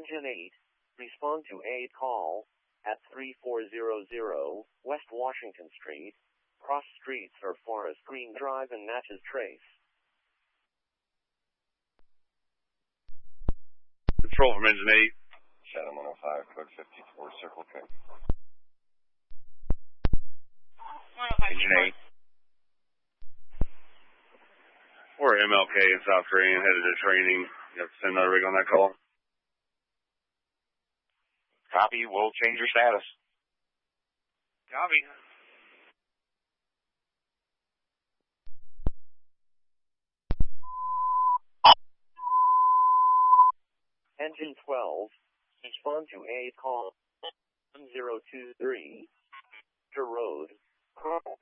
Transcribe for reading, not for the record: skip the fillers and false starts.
Engine 8, respond to a call at 3400 West Washington Street. Cross streets are Forest Green Drive and Natchez Trace. Control from Engine 8. Shadow 105, code 54, Circle K. Engine 8. We're MLK in South Korean, headed to training. You have to send another rig on that call. Copy, we'll change your status. Copy. Engine 12, respond to a call 1023 to road